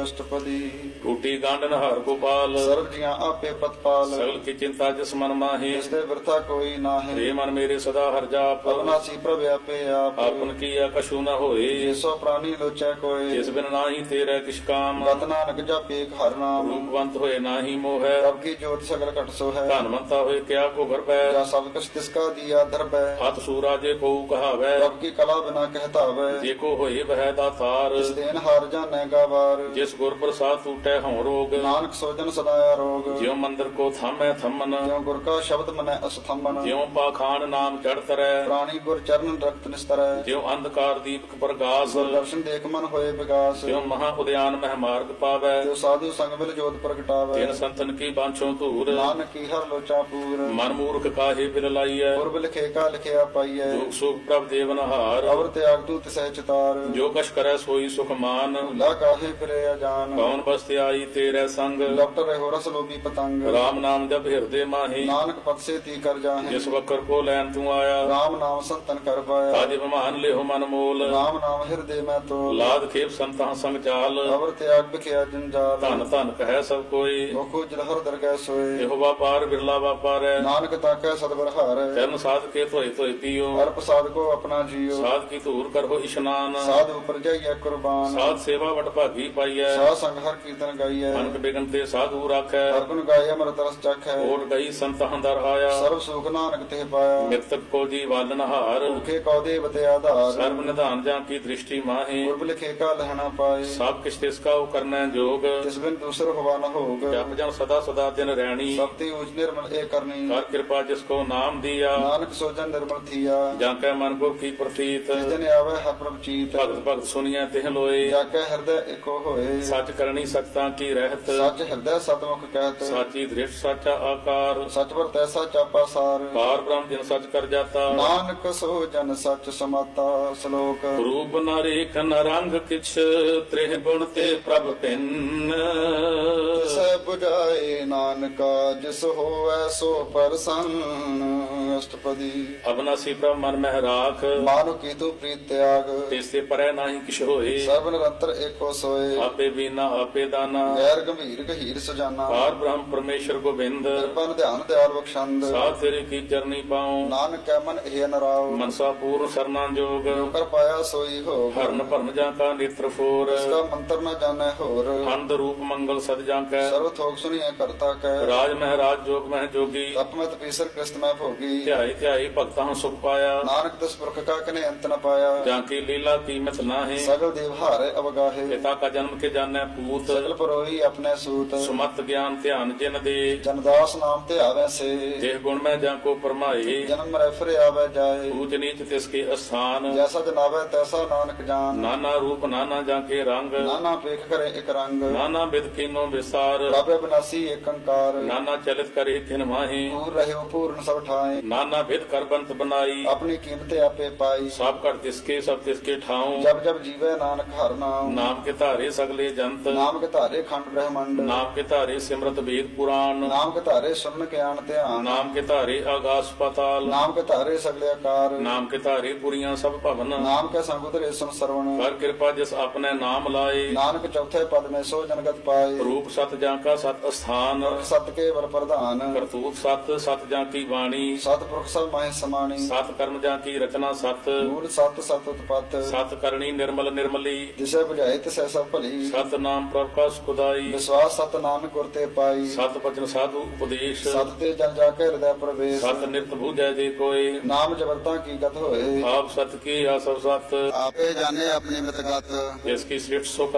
अष्टपदी टूटी गांडन हर गोपाल सर्व जिया आपे पतपाल सगल की चिंता जिस मन माहे जिसते वृथा कोई नाहे रे मन मेरे सदा हर जाप अविनाशी प्रभ आपे आप आपन किया कछु न होए जिसो प्राणी लोचै कोय जिस बिन नाहि तेरा किछ काम गत नानक जपे हर नाम रूपवंत होए नाहि मोह रब की ज्योत सगल घट सो है धनवंता होए क्या को घर पै जा सब कुछ तिसका दिया धरबै हत सूराजे को कहावै रब की कला बिना कहता वै जे को होए वह दातार इस देन हार जाने गावार जिस गुर प्रसाद टूटे हूँ रोग नानक सोजन सदाया रोग ज्यों मंदिर को थामै थमन ज्यों गुर का शब्द मन अस्थम्बन ज्यों पाखान नाम चढ़ तरੈ प्राणी गुर चरण रक्त निस्तरै ज्यों अंधकार दीपक प्रकाश गुर दर्शन देख मन होए विकास ज्यों महा उद्यान मह मार्ग पावै जो साधु संग मिल जोत प्रगटावै तिन संतन की बांछों धूर नानक की हर लोचा पूर मन मूर्ख काहे बिल लाइयै पूर्व लिखे का लिखिया पाइयै दुख सुख प्रभ देवनहार अवर त्याग तू तिसै चितार जो कछ करੈ सोई सुख मान भूला काहे फिरे अजान कौन बस्ति आई तेरे संग लपट रहो रस लोभी पतंग राम नाम जब हृदय माही नानक पद से ती कर जाहे जिस वक्र को लैन तू आया राम नाम संतन कर पाया ताज मान ले हो मन मोल राम नाम हृदय में तो लाद खेप संता संग चाल अवर त्याग बिखिया जंजाल धन धन कहे सब कोई मुखो जलहर दरगह सोए ਇਹੋ ਵਪਾਰ ਬਿਰਲਾ ਵਪਾਰ ਹੈ नानक ताकै सदबर हारै ਚਰਨ ਸਾਧ ਕੇ ਧੋਏ ਧੋਏ ਪੀਓ हर प्रसाद को अपना जियो ਸਾਧ ਕੀ ਧੂਰ ਕਰੋ ਇਸ਼ਨਾਨ साध ऊपर जाइए कुर्बान ਸਾਧ ਸੇਵਾ ਵਟ ਭਾਗੀ ਪਾਈਐ साध संग हर कीर्तन गाइए ਅਨਕ ਬਿਗਨ ਤੇ ਸਾਧੂ ਰਾਖੈ हर गुण गाय अमृत रस चखै ਓਟ ਗਈ ਸੰਤ ਹੰਦਰ ਆਇਆ सर्व सुख नानक ते पाया ਮਿਰਤਕ ਕੋ ਜੀ ਵਾਲਨ ਹਾਰ भूखे कौदे बते आधार ਸਰਬ ਨਿਧਾਨ ਜਾਂ ਕੀ ਦ੍ਰਿਸ਼ਟੀ ਮਾਹੀ पूर्व लिखे का लहना पाए ਸਭ ਕਿਛ ਤਿਸ ਕਾ ਕਰਨਾ ਜੋਗ तिस बिन दूसर हुआ न होग ਜਪ ਜਨ ਸਦਾ ਸਦਾ ਦਿਨ ਰਹਿਣੀ सबती उज निर्मल ए करनी ਕਰ ਕਿਰਪਾ ਜਿਸ ਕੋ ਨਾਮ ਦਿਆ नानक सोजन निर्मल थिया ਜਾਂ ਕੈ ਮਨ ਕੋ ਕੀ ਪ੍ਰਤੀਤ जिस दिन आवे हर प्रभ चीत ਭਗਤ ਭਗਤ ਸੁਨੀਐ ਤਿਹ ਲੋਏ जाके हृदय एको होए ਸੱਚ ਕਰਨੀ ਸਖਤਾਂ ਕੀ ਰਹਿਤ सच हृदय सतमुख कहत ਸਾਚੀ ਦ੍ਰਿਸ਼ਟ ਸਾਚਾ ਆਕਾਰ सच पर तैसा चापा सार ਪਾਰ ਬ੍ਰਹਮ ਜਿਨ ਸੱਚ ਕਰ ਜਾਤਾ नानक सोजन सच समाता श्लोक ਰੂਪ ਨ ਰੇਖ ਨ ਰੰਗ ਕਿਛ ਤ੍ਰਿਹ ਗੁਣ ਤੇ ਪ੍ਰਭ ਪਿੰਨ सै बुझाए नानका जिस होवै सो प्रसन्न अष्टपदी ਅਬਨਾਸੀ ਪ੍ਰਭ ਮਨ ਮਹਿ ਰਾਖ मानु की तू प्रीत त्याग ਤਿਸਤੇ ਪਰੈ ਨਾਹੀ ਕਿਛ ਹੋਏ सर्व निरंतर एको सोए ਆਪੇ ਬੀਨਾ ਆਪੇ ਦਾਨਾ गैर गंभीर गहीर सुजाना ਪਾਰ ਬ੍ਰਹਮ ਪਰਮੇਸ਼ਰ ਗੋਬਿੰਦ कृपन ध्यान दयाल बख्शंद ਸਾਧ ਤੇਰੇ ਕੀ ਚਰਨੀ ਪਾਉ नानक कै मन एह नराव ਮਨਸਾ ਪੂਰਨ ਸਰਨਾ ਜੋਗ कर पाया सोई हो ਹਰਨ ਭਰਨ ਜਾਂ ਕਾ ਨੇਤਰ ਫੋਰ इसका मंत्र न जाने होर ਖੰਡ ਰੂਪ ਮੰਗਲ ਸਦ ਜਾਂ ਕੈ सर्व थोक सुनिए करता कै ਰਾਜ ਮਹਿਰਾਜ ਜੋਗ ਮਹਿ ਜੋਗੀ तप में तपीसर कृष्ण में भोगी ਧਿਆਈ ਧਿਆਈ ਭਗਤਾਂ ਸੁਖ ਪਾਇਆ नानक दस पुरख का कने अंत न पाया ਜਾਂ ਕੀ ਲੀਲਾ ਕੀਮਤ ਨਾਹੀਂ सगल देव हारे अवगाहे ਪਿਤਾ ਕਾ ਜਨਮ ਕੇ ਜਾਣੈ ਪੂਤ सगल परोही अपने सूत ਸੁਮਤ ਗਿਆਨ ਧਿਆਨ ਜਿਨ ਦੇ जनदास नाम ते आवे से ਜਿਹ ਗੁਣ ਮੈਂ ਜਾਂ ਕੋ ਪਰਮਾਏ जन्म मरे फिर आवे जाए ਊਚ ਨੀਚ ਤਿਸ ਕੇ ਅਸਥਾਨ जैसा जनावे तैसा नानक जान ਨਾਨਾ ਰੂਪ ਨਾਨਾ ਜਾਂ ਕੇ ਰੰਗ नाना पेख करे एक रंग ਨਾਨਾ ਬਿਦ ਕੀਨੋ ਵਿਸਾਰ रब बिनासी एक अंकार ਨਾਨਾ ਚਲਿਤ ਕਰੇ ਤਿਨ ਮਾਹੀ दूर रहे पूर्ण सब ठाए ਨਾਨਾ ਬਿਦ ਕਰ ਬੰਤ ਬਨਾਈ अपनी कीमत आपे पाई ਸਭ ਘਟ ਤਿਸ ਕੇ ਸਭ ਤਿਸ ਕੇ ਠਾਉ जब जब जीवे नानक हर नाम ਨਾਮ ਕੇ ਧਾਰੇ ਸਗਲੇ ਜੰਤ नाम के धारे खंड ब्रह्मंड ਨਾਮ ਕੇ ਧਾਰੇ ਸਿਮਰਤ ਵੇਦ ਪੁਰਾਣ नाम के धारे सुन ज्ञान ध्यान ਨਾਮ ਕੇ ਧਾਰੇ ਆਗਾਸ ਪਤਾਲ नाम के धारे सगले आकार ਨਾਮ ਕੇ ਧਾਰੇ ਪੁਰੀਆਂ ਸਭ ਭਵਨ नाम के संगुदरे सुन श्रवण ਕਰ ਕਿਰਪਾ ਜਿਸ ਆਪਣੇ ਨਾਮ ਲਾਏ नानक चौथे पद में सो जनगत पाए ਰੂਪ ਸਤ ਜਾਂ ਕਾ ਸਤ ਅਸਥਾਨ सत के वर प्रधान ਕਰਤੂਤ ਸਤ ਸਤ ਜਾਂ ਕੀ ਬਾਣੀ सतपुरुष सब माहे समानी ਸਤ ਕਰਮ ਜਾਂ ਕੀ ਰਚਨਾ ਸਤ मूल सत सत उत्पत ਸਤ ਕਰਨੀ ਨਿਰਮਲ ਨਿਰਮਲੀ जिसे बुझाए तिसे सब भली ਸਤ ਨਾਮ ਪ੍ਰਭ ਕਾ ਸੁਖਦਾਈ विश्वास सत नानक गुरते पाई ਸਤ ਬਚਨ ਸਾਧੂ ਉਪਦੇਸ਼ सत ते जन जाके हृदय प्रवेश ਸਤ ਨਿਰਤ ਬੂਝੈ ਜੇ ਕੋਏ नाम जबरता की गत होए ਆਪ ਸਤ ਕੀ ਆਸਵ ਸਤ आपे जाने अपनी मित गत ਜਿਸ ਕੀ ਸ੍ਰਿਸ਼ਟ ਸੋ